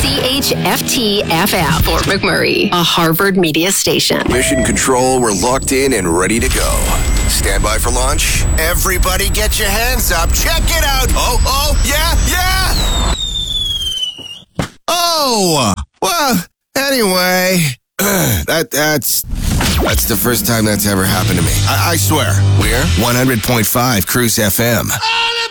CHFT-FM, Fort McMurray, a Harvard media station. Mission Control, we're locked in and ready to go. Stand by for launch. Everybody get your hands up. Check it out. Oh, yeah. Oh, well, anyway, that's the first time that's ever happened to me. I swear. We're 100.5 Cruise FM.